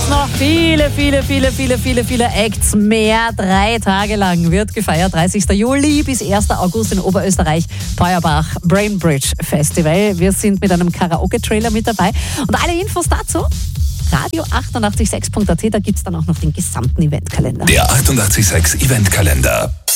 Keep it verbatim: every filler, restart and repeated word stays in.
gibt's noch viele, viele, viele, viele, viele, viele Acts mehr. Drei Tage lang wird gefeiert. dreißigster Juli bis erster August in Oberösterreich. Feuerbach Brainbridge Festival. Wir sind mit einem Karaoke-Trailer mit dabei. Und alle Infos dazu radio achtundachtzig sechs punkt a t. Da gibt's dann auch noch den gesamten Eventkalender. Der achtundachtzig sechs Eventkalender.